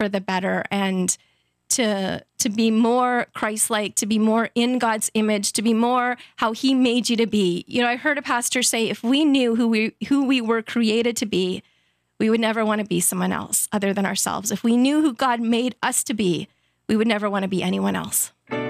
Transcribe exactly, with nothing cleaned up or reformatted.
for the better and to to be more Christ-like, to be more in God's image, to be more how he made you to be. You know, I heard a pastor say, if we knew who we who we were created to be, we would never want to be someone else other than ourselves. If we knew who God made us to be, we would never want to be anyone else.